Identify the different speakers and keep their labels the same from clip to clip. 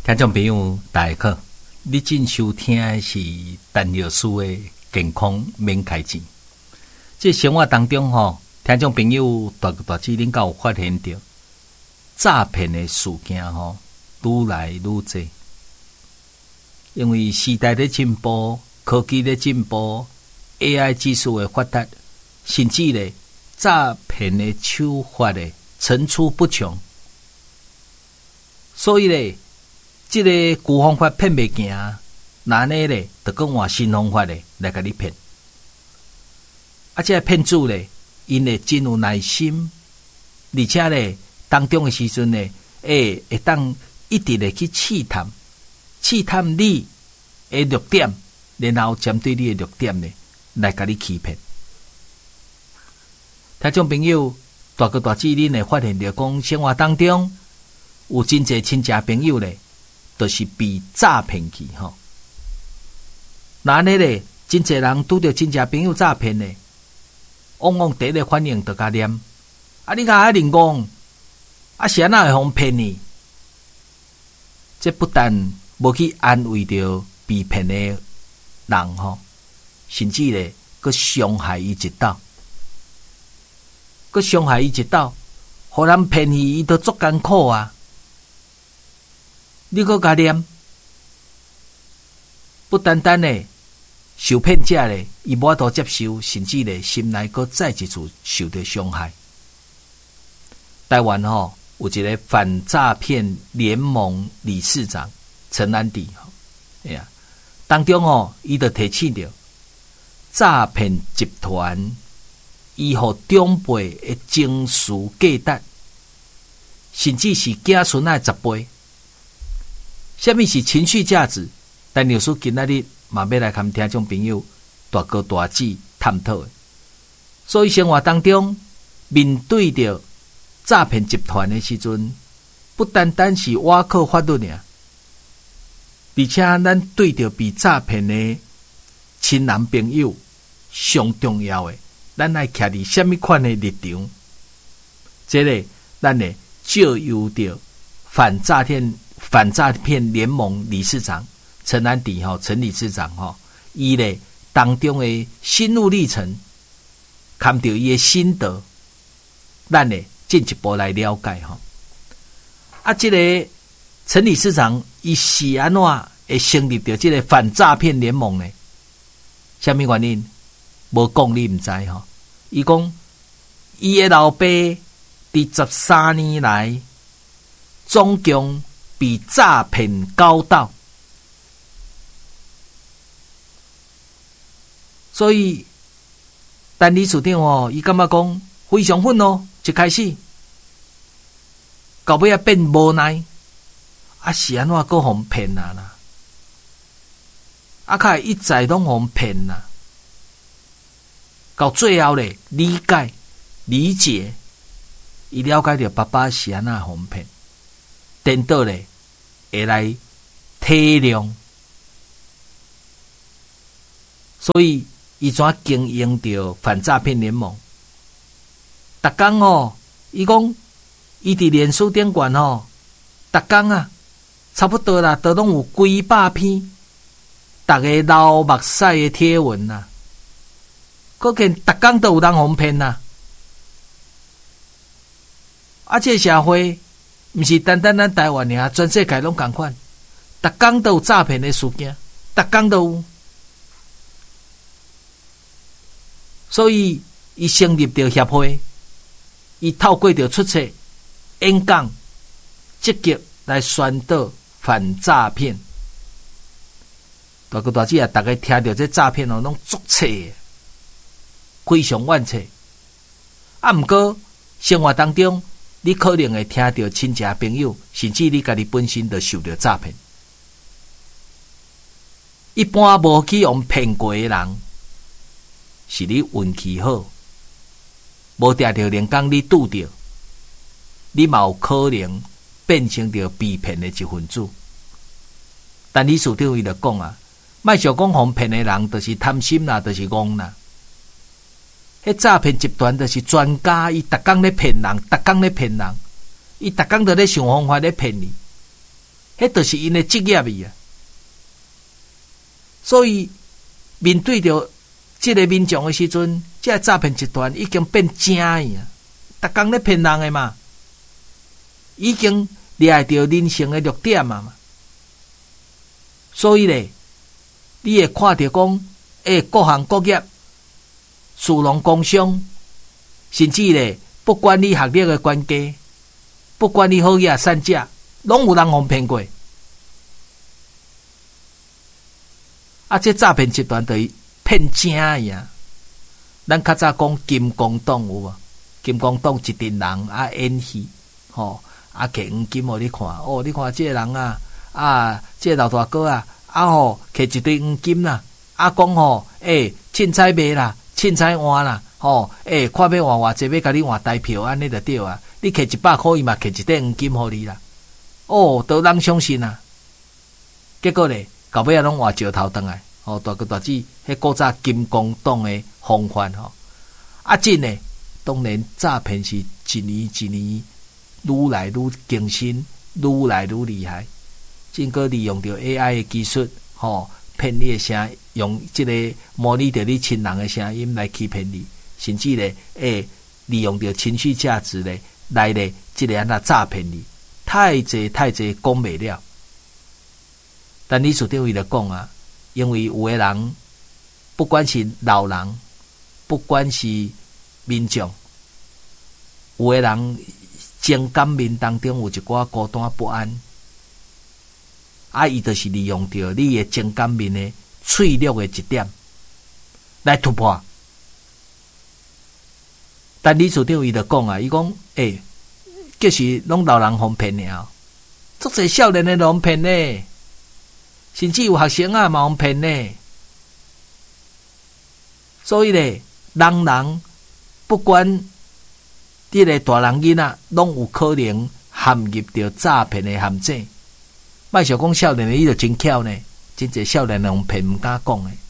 Speaker 1: 听众朋友大家好，你正收听的是陈药师的健康免开钱。这生活当中听众朋友大致恁敢有发现到诈骗的事件愈来愈多，因为时代的进步，科技的进步 ，AI 技术的发达，甚至咧诈骗的手法咧层出不穷，所以咧。这个旧方法骗袂行，那呢咧，就讲换新方法咧来甲你骗。这个骗子咧，因咧真有耐心，而且咧当中的时阵咧，会当一直咧去试探你的弱点，然后针对你的弱点咧来甲你欺骗。听众朋友，大致恁会发现到讲，生活当中有真侪亲戚朋友咧。就是被诈骗去那呢咧，真侪人拄着真正朋友诈骗咧，往往第一个反应就甲念，你甲爱认讲，是安那会互骗你？这不但无去安慰着被骗的人甚至咧，佮伤害伊一道，互人骗伊都足艰苦啊！你搁甲念，不单单咧受骗者咧，伊无法度接受，甚至咧心内搁再一次受到伤害。台湾有一个反诈骗联盟理事长陈安迪当中伊就提醒着诈骗集团伊互长辈的情绪价值，甚至是子孙仔10倍。什么是情绪价值？但老师今仔日嘛要来跟听众朋友大哥大姐探讨的。所以生活当中面对着诈骗集团的时阵，不单单是倚靠法律尔，而且咱对着被诈骗的亲人朋友，上重要的，咱爱徛伫什么款的立场？这个咱会借由着反诈骗联盟理事长陈安迪陈理事长伊咧当中的心路历程，看到伊的心得，咱咧进一步来了解这个陈理事长伊是安怎会成立到这个反诈骗联盟呢？什么原因？无讲你唔知伊讲伊的老爸伫13年来总共被诈骗9道，所以陈理事长伊感觉讲非常愤怒，一开始到尾变无奈，是安怎搁互骗啦？较一再拢互骗啦，到最后咧理解，伊了解到爸爸是安怎互骗，颠倒咧。会来体谅，所以伊怎经营着反诈骗联盟？逐工伊讲伊伫脸书顶管逐工差不多啦，都拢有几百篇，逐个流目屎的贴文可见逐工都有人互骗这个社会。毋是单单咱台湾尔，全世界拢同款，逐工都有诈骗的事件，逐工都有。所以，伊成立着协会，伊透过着出册、演讲，积极来宣导反诈骗。大哥大姐大家听到这诈骗拢足切的，非常惋切。毋过生活当中。你可能会听到亲戚朋友，甚至你家己本身就受到诈骗。一般无去用骗过的人，是你运气好，无定着连讲你拄着，你嘛有可能变成着被骗的一份子。但你事长伊就讲莫想讲互骗的人，就是贪心啦，就是戆啦。迄诈骗集团就是专家，伊逐工咧骗人，伊逐工都咧想方法咧骗你。 迄就是因的职业伊啊。所以面对着即个民众的时阵，即个诈骗集团已经变正去啊，逐工咧骗人的嘛，已经掠到人性的弱点嘛。所以咧，你会看到讲，各行各业、士农工商，甚至咧，不管你学历的关系，不管你好野善价，拢有人互骗过。啊，这诈骗集团就是骗正呀！咱较早讲金光党有无？金光党一群人演戏，摕黄金互你看。你看这个人这个老大哥摕一堆黄金啦，讲凊彩卖啦，凊彩换啦，看要换偌济，要甲你换台票，安尼就对啊。你摕100块，伊嘛摕一堆黄金互你啦。都人相信啊。结果咧，到尾拢换石头转来。大哥大姐，迄古早金光党的风范真诶，当然诈骗是一年一年愈来愈更新，愈来愈厉害。真个利用着 AI 的技术，骗你的声，用即个模拟着你亲人的声音来欺骗你，甚至咧，利用着情绪价值咧来咧，即个安那诈骗你，太济讲袂了。但你所长伊就讲因为有的人，不管是老人，不管是民众，有的人情感面当中有一寡孤单不安，伊就是利用着你的情感面的脆弱的一点来突破。但你所长伊就讲伊讲就是拢老人互骗尔，足侪少年的拢骗呢。甚至有学生嘛互骗呢，所以咧，人不管这个大人囡仔，拢有可能陷入着诈骗的陷阱。莫想讲少年的伊就真巧呢，真侪少年人骗唔敢讲的。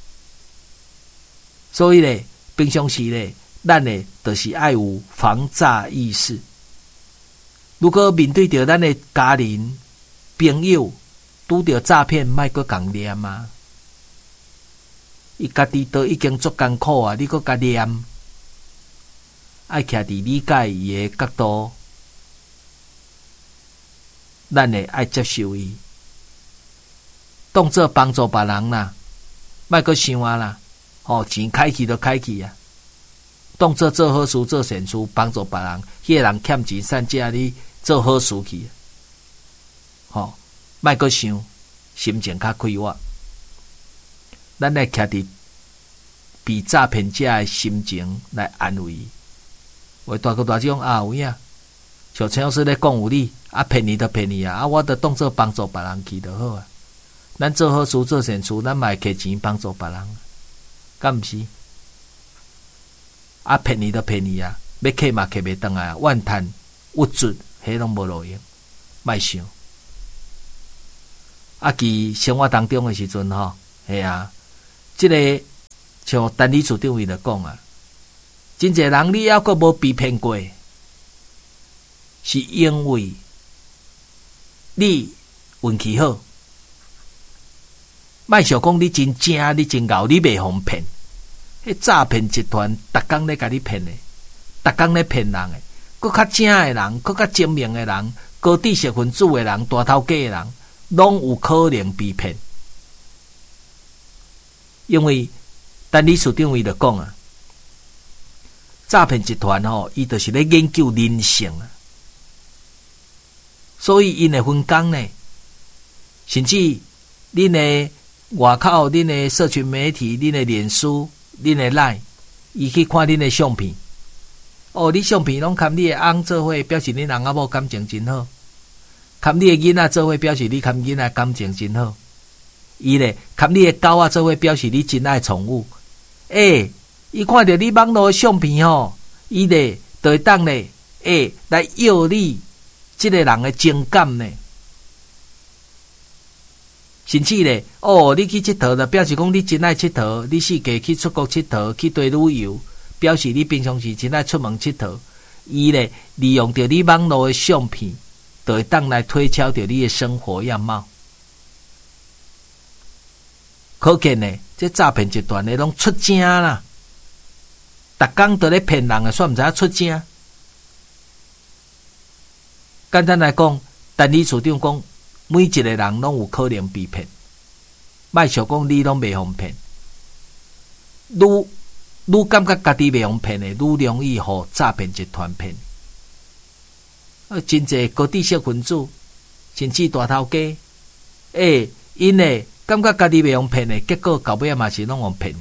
Speaker 1: 所以咧，平常时咧，咱咧就是爱有防诈意识。如果面对着咱的家人、朋友，拄着诈骗，莫阁共念啊！伊家己都已经足艰苦啊，你阁甲念，爱徛伫理解伊的角度，咱会爱接受伊，当作帮助别人啦，莫阁想啦，钱开去就开去啊，当作做好事、做善事，帮助别人，迄个人欠钱善借你做好事去，莫阁想，心情较快活。咱来徛伫被诈骗者的心情来安慰伊。话大哥大姐讲有影，像陈老师咧讲有理，骗你就骗你我就当作帮助别人去就好啊。咱做好事做善事，咱嘛会摕钱帮助别人，敢毋是？骗你就骗你要摕嘛摕袂转来怨叹无助，迄拢无路用，莫想。伫生活当中的时阵即个像单理处长伊就讲真侪人你还阁无被骗过，是因为你运气好。莫想讲你真正，你真牛，你袂互骗。迄诈骗集团逐工咧甲你骗诶，逐工咧骗人诶，搁较正诶人，搁较精明诶人，高知识分子诶人，大头家诶人。拢有可能被骗，因为单理事长伊就讲诈骗集团伊就是咧研究人性所以因会分工呢，甚至恁的外口、恁的社群媒体、恁的脸书、恁的 LINE， 伊去看恁的相片，你相片拢含你的翁做伙，表示恁翁仔某感情真好。含你的囡仔做伙，表示你含囡仔感情真好。伊咧含你的狗仔做伙，表示你真爱宠物。伊看到你网络的相片伊咧就会当咧来要你这个人的情感呢。甚至咧你去佚佗，就表示讲你真爱佚佗，你世界去出国佚佗，去对旅游，表示你平常时真爱出门佚佗。伊咧利用着你网络的相片。 就会当来推敲着你的生活样貌。可见呢，这诈骗集团的拢出正啦，逐工都咧骗人的，算毋知影出正。简单来讲，陈理事长讲，每一个人拢有可能被骗，莫想讲你拢袂互骗。愈感觉家己袂互骗的，愈容易互诈骗集团骗。真侪高知识分子，甚至大头家，因呢感觉家己袂互骗的，结果到尾嘛是拢互骗。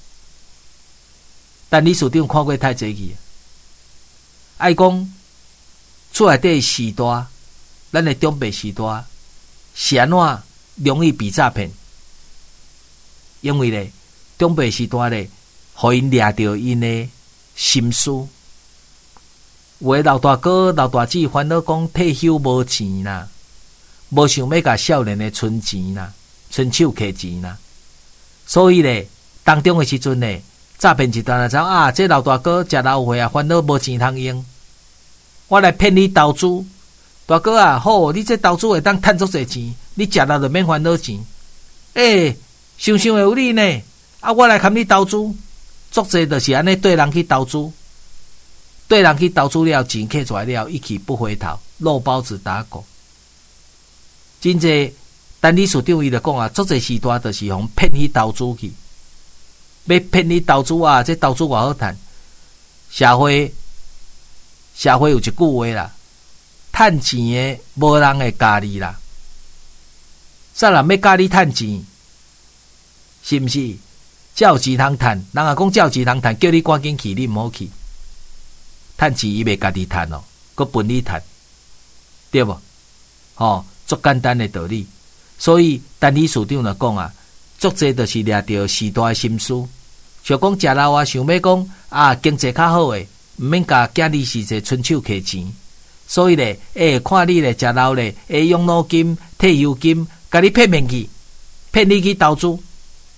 Speaker 1: 但理事长看过太侪去，爱讲厝内底时代，咱的长辈时代是安怎容易被诈骗？因为咧，长辈时代咧，互因掠着因的心思。有的老大哥、老大姊烦恼讲退休无钱啦，无想要甲少年的存钱啦、伸手摕钱啦，所以咧，当中的时阵咧，诈骗集团就知啊，这老大哥食老岁啊，烦恼无钱通用，我来骗你投资。大哥啊，好，你这投资会当赚足侪钱，你食老就免烦恼钱。想会有你呢，我来含你投资，足侪就是安尼对人去投资。对人去投资了，钱摕出来了，一去不回头，肉包子打狗。真济，陈理事长伊就讲啊，足侪时代就是互骗去投资去，要骗你投资啊，这投资偌好赚。社会有一句话啦，趁钱的无人会教你啦。啥人要教你趁钱？是毋是？才有钱通趁，人也讲才有钱通趁，叫你赶紧去，你毋好去。趁钱伊袂家己趁哦，佮分你趁，对无？足简单的道理。所以陈理事长就讲啊，足济就是掠着时代的心思，想讲食老啊，想要讲啊，经济较好诶，毋免甲囝儿时节伸手摕钱。所以咧，看你咧食老咧，养老金、退休金，甲你骗去，骗你去投资。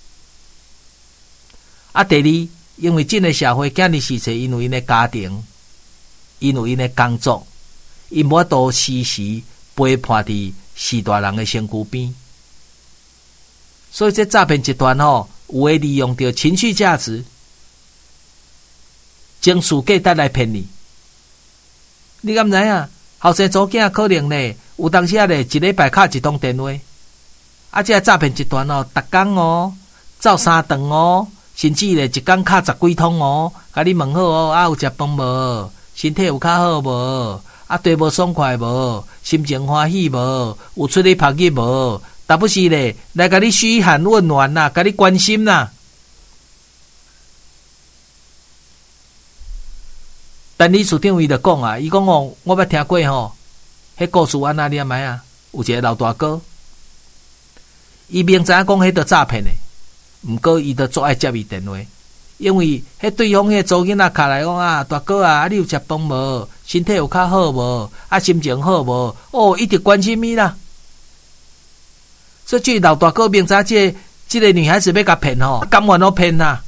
Speaker 1: 第二，因为这个社会囝儿时节，因为因的家庭。因有因的工作，因无法度时时陪伴伫四大人的身躯边，所以这诈骗集团有诶利用着情绪价值，情绪价值来骗你。你敢知影？后生祖囝可能呢，有当时咧一礼拜敲一通电话，这诈骗集团逐工走3顿甚至咧一工敲10几通甲你问好有食饭无？身体有较好无？地无爽快无？心情欢喜无？有出去拍日无？但不是咧，来甲你嘘寒问暖啦，甲你关心啦。陈理事长伊就讲啊，伊讲我捌听过迄故事安那你知啊？有一个老大哥，伊明知影讲迄个诈骗的，毋过伊就足爱接伊电话。因为迄对方迄祖囡仔卡来讲啊，大哥啊，你有食饭无？身体有较好无？心情好无？一直关心你啦。所以这老大哥明知这个女孩子要甲骗甘愿骗啦。